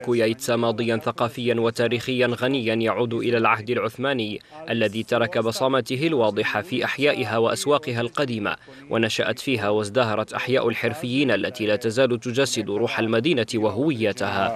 يايتسا ماضيا ثقافيا وتاريخيا غنيا يعود إلى العهد العثماني الذي ترك بصمته الواضحة في أحيائها وأسواقها القديمة، ونشأت فيها وازدهرت أحياء الحرفيين التي لا تزال تجسد روح المدينة وهويتها.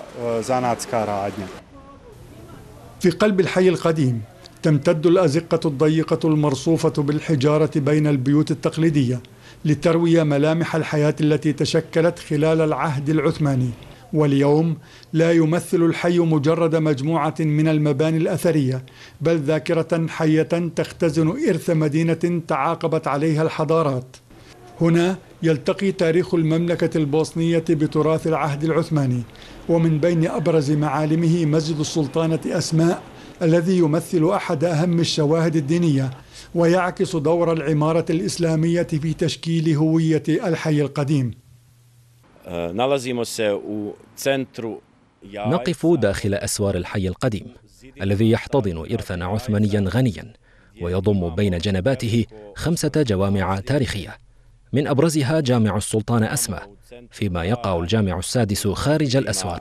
في قلب الحي القديم تمتد الأزقة الضيقة المرصوفة بالحجارة بين البيوت التقليدية لتروي ملامح الحياة التي تشكلت خلال العهد العثماني. واليوم لا يمثل الحي مجرد مجموعة من المباني الأثرية، بل ذاكرة حية تختزن إرث مدينة تعاقبت عليها الحضارات. هنا يلتقي تاريخ المملكة البوسنية بتراث العهد العثماني، ومن بين أبرز معالمه مسجد السلطانة أسماء الذي يمثل أحد أهم الشواهد الدينية ويعكس دور العمارة الإسلامية في تشكيل هوية الحي القديم. نقف داخل أسوار الحي القديم الذي يحتضن إرثا عثمانيا غنيا ويضم بين جنباته 5 جوامع تاريخية، من أبرزها جامع السلطان أسماء، فيما يقع الجامع السادس خارج الأسوار.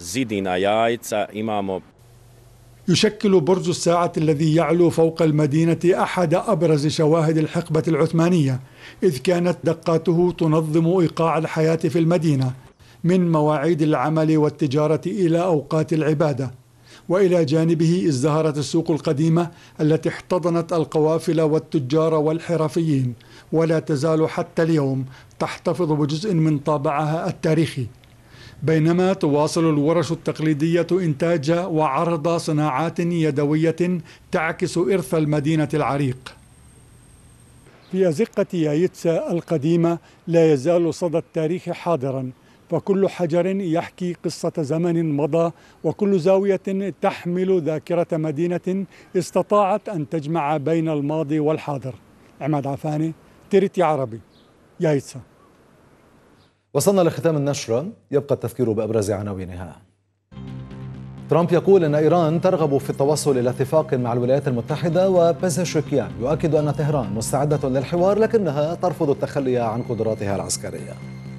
يشكل برج الساعة الذي يعلو فوق المدينة أحد أبرز شواهد الحقبة العثمانية، إذ كانت دقاته تنظم إيقاع الحياة في المدينة من مواعيد العمل والتجارة إلى أوقات العبادة. وإلى جانبه ازدهرت السوق القديمة التي احتضنت القوافل والتجار والحرفيين، ولا تزال حتى اليوم تحتفظ بجزء من طابعها التاريخي، بينما تواصل الورش التقليدية إنتاج وعرض صناعات يدوية تعكس إرث المدينة العريق. في أزقة يايتسا القديمة لا يزال صدى التاريخ حاضرا، فكل حجر يحكي قصة زمن مضى، وكل زاوية تحمل ذاكرة مدينة استطاعت أن تجمع بين الماضي والحاضر. عماد عفاني، تيرتي عربي، يايتسا. وصلنا لختام النشرة، يبقى التذكير بأبرز عناوينها. ترامب يقول أن إيران ترغب في التوصل إلى اتفاق مع الولايات المتحدة، وبيزشكيان يؤكد أن طهران مستعدة للحوار لكنها ترفض التخلي عن قدراتها العسكرية.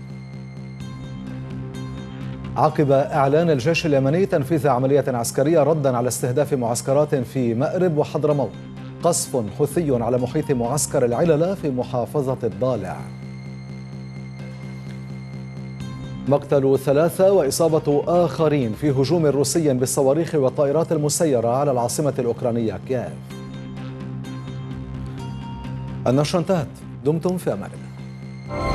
عقب إعلان الجيش اليمني تنفيذ عملية عسكرية ردا على استهداف معسكرات في مأرب وحضرموت، قصف حوثي على محيط معسكر العللة في محافظة الضالع. مقتل 3 وإصابة آخرين في هجوم روسي بالصواريخ والطائرات المسيرة على العاصمة الأوكرانية كييف. النشرة انتهت، دمتم في أمان الله.